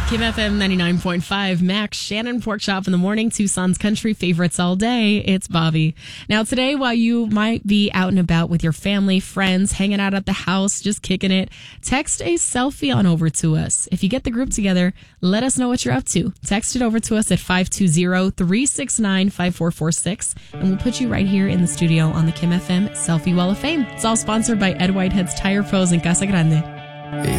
Kim FM 99.5, Max, Shannon Pork Chop in the morning, Tucson's country favorites all day. It's Bobby. Now today, while you might be out and about with your family, friends, hanging out at the house, just kicking it, text a selfie on over to us. If you get the group together, let us know what you're up to. Text it over to us at 520-369-5446, and we'll put you right here in the studio on the Kim FM Selfie Wall of Fame. It's all sponsored by Ed Whitehead's Tire Pros in Casa Grande.